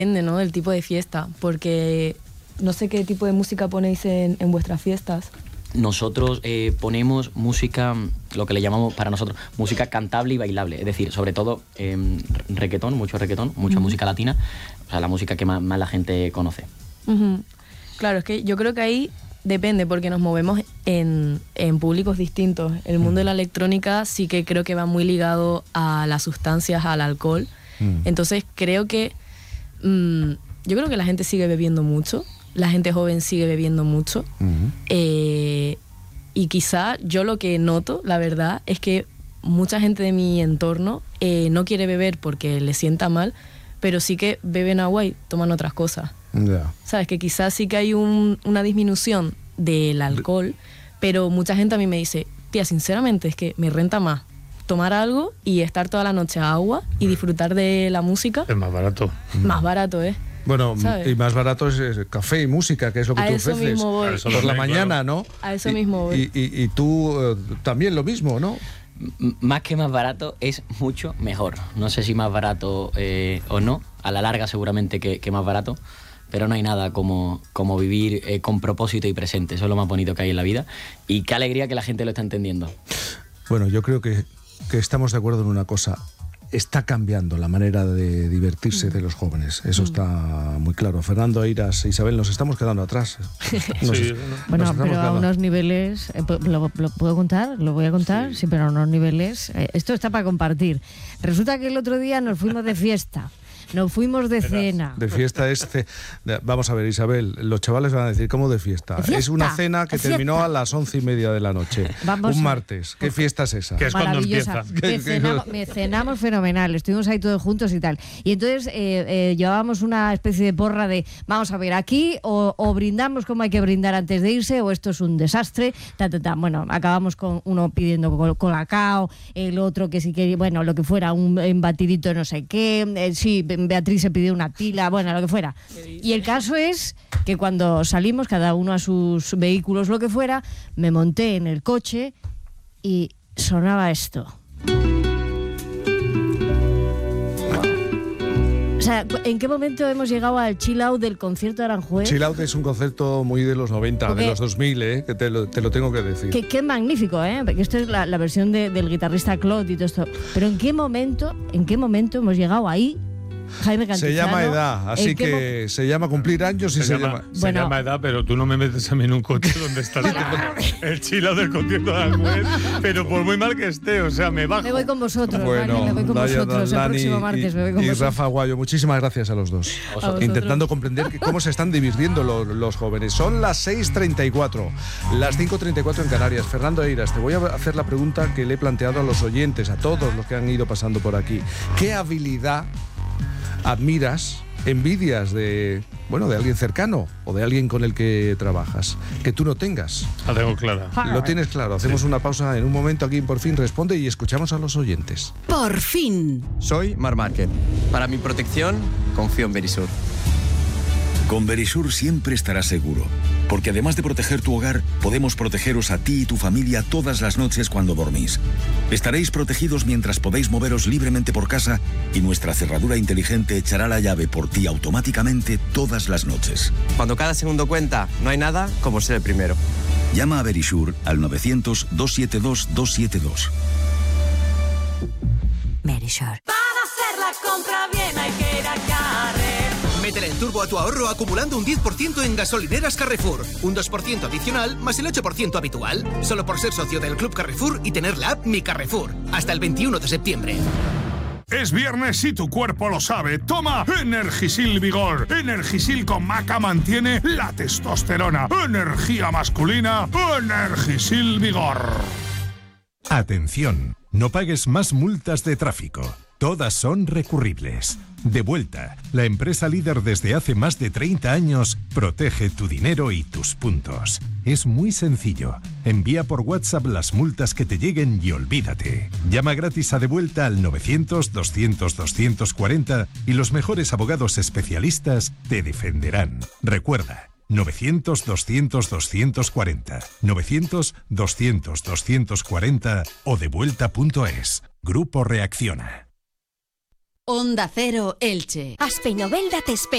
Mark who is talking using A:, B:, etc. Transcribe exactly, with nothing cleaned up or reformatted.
A: Depende, ¿no?, del tipo de fiesta, porque no sé qué tipo de música ponéis en, en vuestras fiestas.
B: Nosotros eh, ponemos música, lo que le llamamos para nosotros, música cantable y bailable. Es decir, sobre todo eh, reggaetón, mucho reggaetón, mucha uh-huh. música latina, o sea, la música que más, más la gente conoce.
A: Uh-huh. Claro, es que yo creo que ahí depende, porque nos movemos en, en públicos distintos. El mundo uh-huh. de la electrónica sí que creo que va muy ligado a las sustancias, al alcohol. Uh-huh. Entonces creo que, mmm, yo creo que la gente sigue bebiendo mucho. La gente joven sigue bebiendo mucho. Uh-huh. eh, y quizá yo lo que noto, la verdad, es que mucha gente de mi entorno eh, no quiere beber porque le sienta mal, pero sí que beben agua y toman otras cosas.
C: Yeah.
A: Sabes, que quizás sí que hay un, una disminución del alcohol, pero mucha gente a mí me dice, tía, sinceramente es que me renta más tomar algo y estar toda la noche a agua y disfrutar de la música.
D: Es más barato.
A: Más barato, ¿eh?
C: Bueno,
A: ¿sabes?
C: Y más barato es, es café y música, que es lo que
A: a
C: tú
A: eso
C: ofreces
A: mismo voy.
C: por la
D: claro.
C: mañana, ¿no?
A: A eso
C: y,
A: mismo voy.
C: Y, y, y tú eh, también lo mismo, ¿no?
B: M- más que más barato, es mucho mejor. No sé si más barato eh, o no, a la larga seguramente que, que más barato, pero no hay nada como, como vivir eh, con propósito y presente. Eso es lo más bonito que hay en la vida, y qué alegría que la gente lo está entendiendo.
C: Bueno, yo creo que, que estamos de acuerdo en una cosa. Está cambiando la manera de divertirse de los jóvenes. Eso está muy claro. Fernando, Eiras, Isabel, nos estamos quedando atrás. Nos,
D: sí,
C: nos
E: bueno, pero
C: quedando.
E: a unos niveles... Eh, ¿lo, ¿Lo puedo contar? ¿Lo voy a contar? Sí, sí, pero a unos niveles... Eh, esto está para compartir. Resulta que el otro día nos fuimos de fiesta. Nos fuimos de cena.
C: De fiesta es... Ce... Vamos a ver, Isabel, los chavales van a decir, ¿cómo de fiesta?
E: ¿De fiesta?
C: Es una cena que terminó
E: fiesta.
C: a las once y media de la noche.
E: Vamos
C: un
E: a...
C: martes. ¿Qué fiesta es esa?
D: Que es cuando
E: maravillosa.
D: empieza.
E: Que cenamos, me cenamos fenomenal. Estuvimos ahí todos juntos y tal. Y entonces eh, eh, llevábamos una especie de porra de, vamos a ver, aquí o, o brindamos como hay que brindar antes de irse, o esto es un desastre. Ta, ta, ta. Bueno, acabamos con uno pidiendo col- colacao, el otro que si quería, bueno, lo que fuera, un, un batidito no sé qué. Eh, sí, Beatriz se pidió una tila, bueno, lo que fuera. Y el caso es que cuando salimos, cada uno a sus vehículos, lo que fuera, me monté en el coche y sonaba esto. O sea, ¿en qué momento hemos llegado al chill out del concierto de Aranjuez?
C: Chill out es un concepto muy de los noventa,
E: Porque,
C: de los dos mil, ¿eh? Que te lo, te lo tengo que decir.
E: Qué, qué magnífico, ¿eh? Porque esto es la, la versión de, del guitarrista Claude y todo esto. Pero ¿en qué momento, en qué momento hemos llegado ahí? Jaime Cantizano.
C: Se llama edad, así que mo- se llama cumplir años y
D: Se,
C: se,
D: llama,
C: llama...
D: se
E: Bueno.
D: llama edad, pero tú no me metes a mí en un coche donde está el chilao del concierto de Aranjuez, pero por muy mal que esté, o sea, me bajo.
E: Me voy con vosotros,
C: Bueno,
E: Dani, me voy con
C: Naya
E: vosotros.
C: Dani
E: El próximo martes
C: y,
E: me voy con
C: y
E: vosotros.
C: Rafa Guayo, muchísimas gracias a los dos.
B: A vosotros.
C: Intentando comprender que cómo se están divirtiendo los, los jóvenes. Son las seis treinta y cuatro, las cinco treinta y cuatro en Canarias. Fernando Eiras, te voy a hacer la pregunta que le he planteado a los oyentes, a todos los que han ido pasando por aquí. ¿Qué habilidad admiras, envidias de, bueno, de alguien cercano o de alguien con el que trabajas, que tú no tengas?
D: La tengo clara.
C: Lo tienes claro. Hacemos una pausa en un momento aquí en Por Fin Responde y escuchamos a los oyentes.
F: Por fin.
G: Soy Mar Márquez. Para mi protección, confío en Verisur.
H: Con Verisur siempre estarás seguro, porque además de proteger tu hogar, podemos protegeros a ti y tu familia todas las noches cuando dormís. Estaréis protegidos mientras podéis moveros libremente por casa y nuestra cerradura inteligente echará la llave por ti automáticamente todas las noches.
G: Cuando cada segundo cuenta, no hay nada como ser el primero.
H: Llama a Verisur al novecientos, doscientos setenta y dos, doscientos setenta y dos.
F: Verisur.
I: Para hacer la compra bien hay que ir a Carrefour.
J: Métele el turbo a tu ahorro acumulando un diez por ciento en gasolineras Carrefour. Un dos por ciento adicional más el ocho por ciento habitual. Solo por ser socio del Club Carrefour y tener la app Mi Carrefour. Hasta el veintiuno de septiembre.
K: Es viernes y tu cuerpo lo sabe. Toma Energisil Vigor. Energisil con maca mantiene la testosterona. Energía masculina. Energisil Vigor.
L: Atención, no pagues más multas de tráfico. Todas son recurribles. Devuelta, la empresa líder desde hace más de treinta años, protege tu dinero y tus puntos. Es muy sencillo. Envía por WhatsApp las multas que te lleguen y olvídate. Llama gratis a Devuelta al novecientos, doscientos, doscientos cuarenta y los mejores abogados especialistas te defenderán. Recuerda, novecientos, doscientos, doscientos cuarenta, novecientos, doscientos, doscientos cuarenta o devuelta punto es. Grupo Reacciona.
F: Onda Cero Elche.
M: Aspe Novelda te espera.